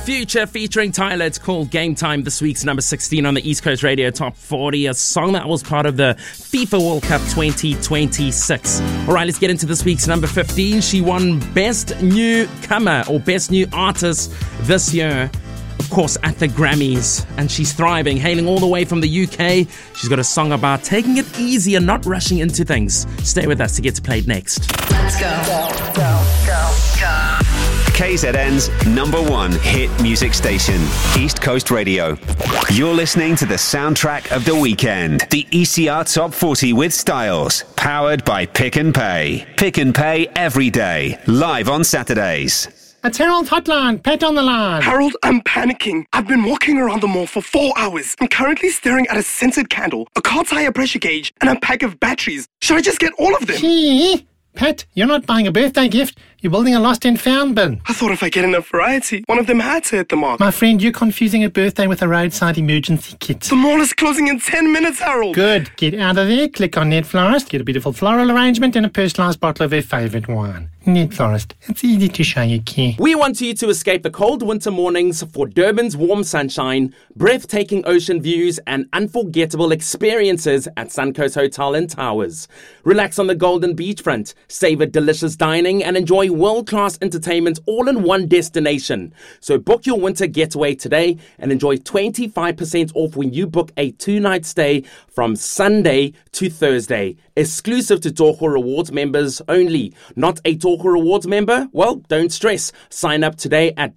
Future featuring Tyler. It's called Game Time. This week's number 16 on the East Coast Radio Top 40. A song that was part of the FIFA World Cup 2026. All right, let's get into this week's number 15. She won Best Newcomer or Best New Artist this year, of course, at the Grammys. And she's thriving, hailing all the way from the UK. She's got a song about taking it easy and not rushing into things. Stay with us to get played next. Let's go. KZN's number one hit music station, East Coast Radio. You're listening to the soundtrack of the weekend, the ECR Top 40 with Styles, powered by Pick n Pay. Pick n Pay every day, live on Saturdays. It's Harold Hotline, Pet on the line. Harold, I'm panicking. I've been walking around the mall for 4 hours. I'm currently staring at a scented candle, a car tire pressure gauge, and a pack of batteries. Should I just get all of them? Gee, Pet, you're not buying a birthday gift. You're building a lost and found bin. I thought if I get enough variety, one of them had to hit the mark. My friend, you're confusing a birthday with a roadside emergency kit. The mall is closing in 10 minutes, Harold. Good. Get out of there, click on Net Florist, get a beautiful floral arrangement and a personalised bottle of their favourite wine. Net Florist. It's easy to show you care. We want you to escape the cold winter mornings for Durban's warm sunshine, breathtaking ocean views, and unforgettable experiences at Suncoast Hotel and Towers. Relax on the golden beachfront, savor delicious dining, and enjoy world-class entertainment all in one destination. So book your winter getaway today and enjoy 25% off when you book a 2-night stay from Sunday to Thursday. Exclusive to Togo Rewards members only. Not a Togo Rewards member? Well, don't stress. Sign up today at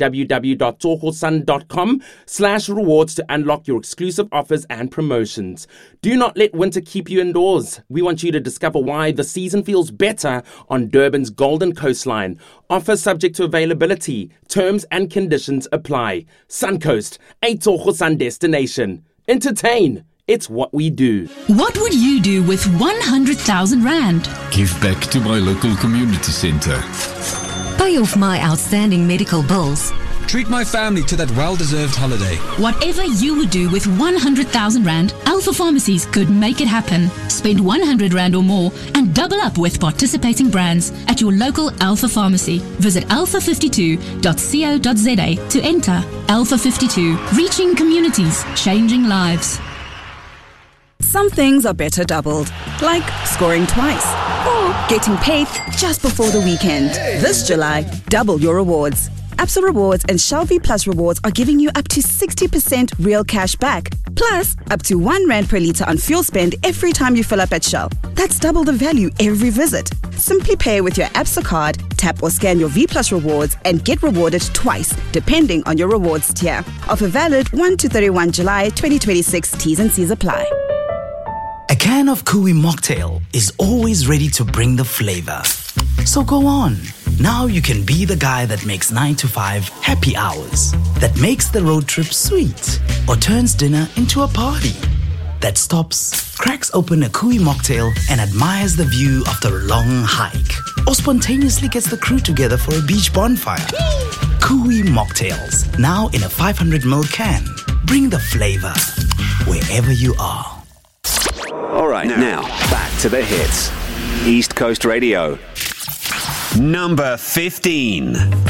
www.togosun.com/rewards to unlock your exclusive offers and promotions. Do not let winter keep you indoors. We want you to discover why the season feels better on Durban's Golden Coastline. Offers subject to availability. Terms and conditions apply. Suncoast, a Togo Sun destination. Entertain. It's what we do. What would you do with 100,000 Rand? Give back to my local community centre. Pay off my outstanding medical bills. Treat my family to that well-deserved holiday. Whatever you would do with 100,000 Rand, Alpha Pharmacies could make it happen. Spend 100 Rand or more and double up with participating brands at your local Alpha Pharmacy. Visit alpha52.co.za to enter. Alpha 52, reaching communities, changing lives. Some things are better doubled, like scoring twice or getting paid just before the weekend. This July, double your rewards. Absa Rewards and Shell V Plus Rewards are giving you up to 60% real cash back, plus up to R1 per litre on fuel spend every time you fill up at Shell. That's double the value every visit. Simply pay with your Absa card, tap or scan your V Plus Rewards and get rewarded twice, depending on your rewards tier. Offer valid 1 to 31 July 2026. T's and C's apply. A can of Kui Mocktail is always ready to bring the flavor. So go on. Now you can be the guy that makes 9 to 5 happy hours, that makes the road trip sweet, or turns dinner into a party, that stops, cracks open a Kui Mocktail and admires the view after a long hike, or spontaneously gets the crew together for a beach bonfire. Kui Mocktails, now in a 500ml can. Bring the flavor wherever you are. All right, now back to the hits. East Coast Radio. Number 15.